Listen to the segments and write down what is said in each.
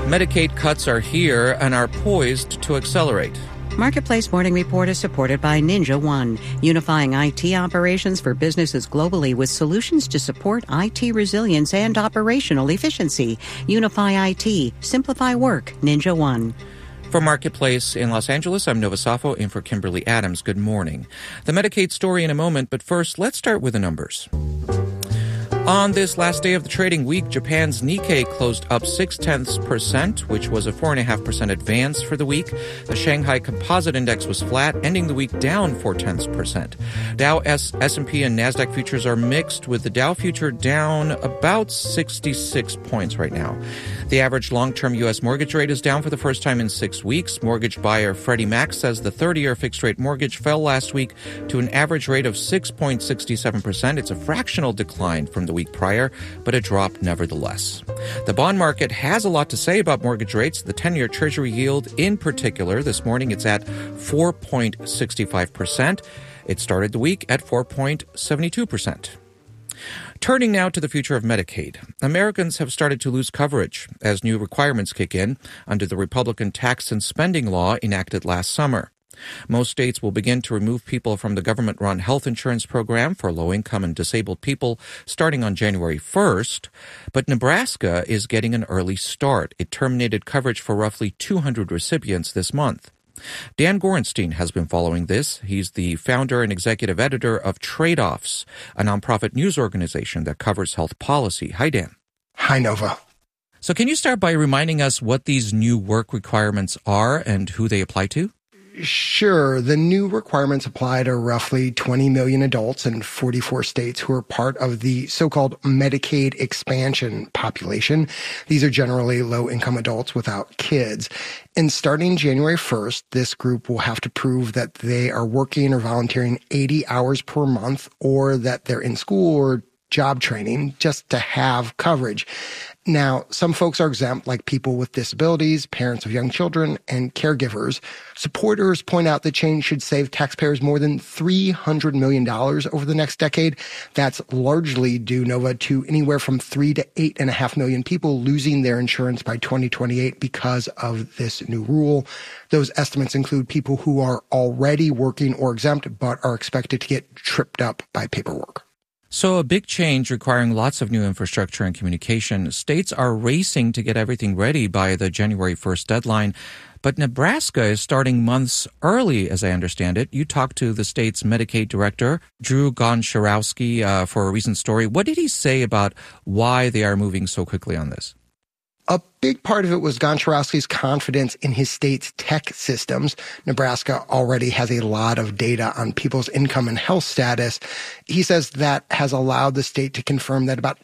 Medicaid cuts are here and are poised to accelerate. Marketplace Morning Report is supported by Ninja One, unifying IT operations for businesses globally with solutions to support IT resilience and operational efficiency. Unify IT. Simplify work. Ninja One. For Marketplace in Los Angeles, I'm Nova Safo in for Kimberly Adams. Good morning. The Medicaid story in a moment, but first, let's start with the numbers. On this last day of the trading week, Japan's Nikkei closed up 0.6%, which was a 4.5% advance for the week. The Shanghai Composite Index was flat, ending the week down 0.4%. Dow, S&P, and NASDAQ futures are mixed, with the Dow future down about 66 points right now. The average long-term U.S. mortgage rate is down for the first time in 6 weeks. Mortgage buyer Freddie Mac says the 30-year fixed-rate mortgage fell last week to an average rate of 6.67%. It's a fractional decline from the week prior, but a drop nevertheless. The bond market has a lot to say about mortgage rates. The 10-year Treasury yield in particular, this morning it's at 4.65%. It started the week at 4.72%. Turning now to the future of Medicaid. Americans have started to lose coverage as new requirements kick in under the Republican tax and spending law enacted last summer. Most states will begin to remove people from the government-run health insurance program for low-income and disabled people starting on January 1st. But Nebraska is getting an early start. It terminated coverage for roughly 200 recipients this month. Dan Gorenstein has been following this. He's the founder and executive editor of Trade-Offs, a nonprofit news organization that covers health policy. Hi, Dan. Hi, Nova. So can you start by reminding us what these new work requirements are and who they apply to? Sure. The new requirements apply to roughly 20 million adults in 44 states who are part of the so-called Medicaid expansion population. These are generally low-income adults without kids. And starting January 1st, this group will have to prove that they are working or volunteering 80 hours per month, or that they're in school or job training just to have coverage. Now, some folks are exempt, like people with disabilities, parents of young children, and caregivers. Supporters point out the change should save taxpayers more than $300 million over the next decade. That's largely due, Nova, to anywhere from 3 to 8.5 million people losing their insurance by 2028 because of this new rule. Those estimates include people who are already working or exempt, but are expected to get tripped up by paperwork. So a big change requiring lots of new infrastructure and communication. States are racing to get everything ready by the January 1st deadline. But Nebraska is starting months early, as I understand it. You talked to the state's Medicaid director, Drew Goncharowski, for a recent story. What did he say about why they are moving so quickly on this? A big part of it was Goncharowski's confidence in his state's tech systems. Nebraska already has a lot of data on people's income and health status. He says that has allowed the state to confirm that about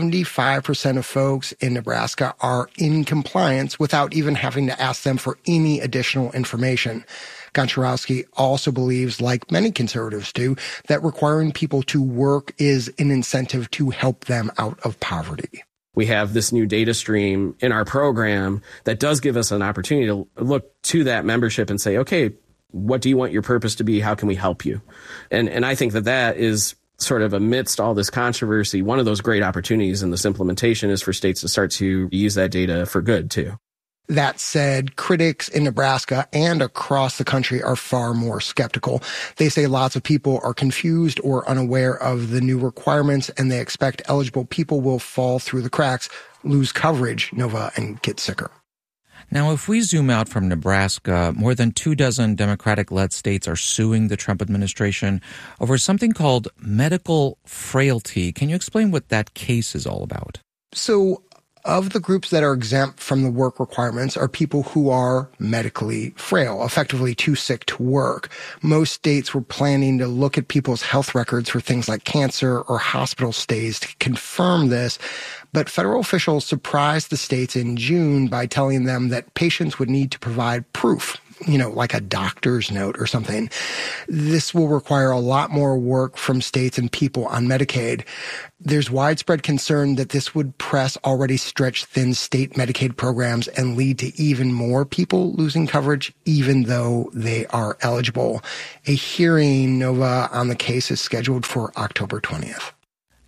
75% of folks in Nebraska are in compliance without even having to ask them for any additional information. Goncharowski also believes, like many conservatives do, that requiring people to work is an incentive to help them out of poverty. We have this new data stream in our program that does give us an opportunity to look to that membership and say, okay, what do you want your purpose to be? How can we help you? And I think that is sort of amidst all this controversy, one of those great opportunities in this implementation is for states to start to use that data for good, too. That said, critics in Nebraska and across the country are far more skeptical. They say lots of people are confused or unaware of the new requirements, and they expect eligible people will fall through the cracks, lose coverage, Nova, and get sicker. Now, if we zoom out from Nebraska, more than 24 Democratic-led states are suing the Trump administration over something called medical frailty. Can you explain what that case is all about? So, of the groups that are exempt from the work requirements are people who are medically frail, effectively too sick to work. Most states were planning to look at people's health records for things like cancer or hospital stays to confirm this. But federal officials surprised the states in June by telling them that patients would need to provide proof, like a doctor's note or something. This will require a lot more work from states and people on Medicaid. There's widespread concern that this would press already stretched thin state Medicaid programs and lead to even more people losing coverage, even though they are eligible. A hearing, Nova, on the case is scheduled for October 20th.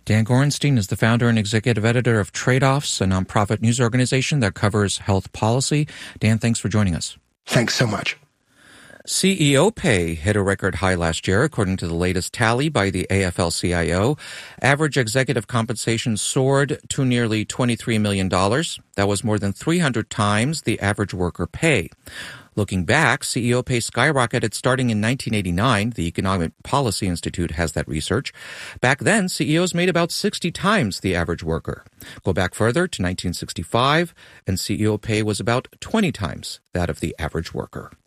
Dan Gorenstein is the founder and executive editor of Trade-Offs, a nonprofit news organization that covers health policy. Dan, thanks for joining us. Thanks so much. CEO pay hit a record high last year, according to the latest tally by the AFL-CIO. Average executive compensation soared to nearly $23 million. That was more than 300 times the average worker pay. Looking back, CEO pay skyrocketed starting in 1989. The Economic Policy Institute has that research. Back then, CEOs made about 60 times the average worker. Go back further to 1965, and CEO pay was about 20 times that of the average worker.